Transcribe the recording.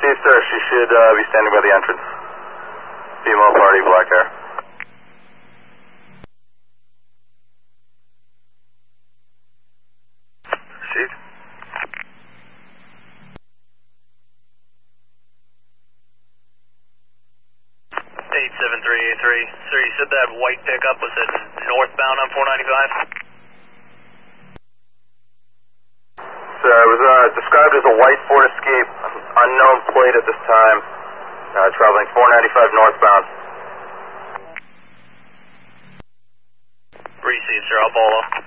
Received, sir. She should be standing by the entrance. Female party, black hair. Received. 87383. Sir, you said that white pickup was at northbound on 495? Sir, it was described as a white Ford Escape, unknown plate at this time, traveling 495 northbound. Received, sir. I'll follow.